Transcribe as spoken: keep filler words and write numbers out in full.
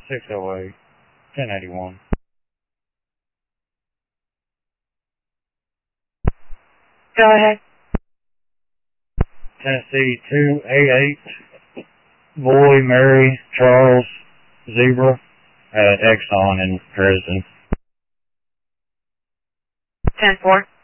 six oh eight, ten eighty-one. Go ahead. Tennessee two eight eight, Boy, Mary, Charles, Zebra, at Exxon in Dresden. ten four.